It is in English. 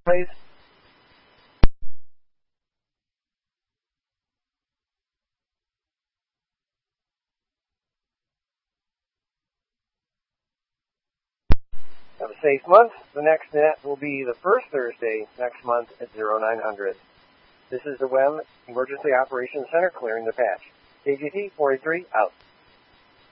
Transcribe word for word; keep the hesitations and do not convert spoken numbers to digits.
please. Have a safe month. The next net will be the first Thursday next month at zero nine hundred. This is the W E M Emergency Operations Center clearing the patch. K G T four eighty-three out.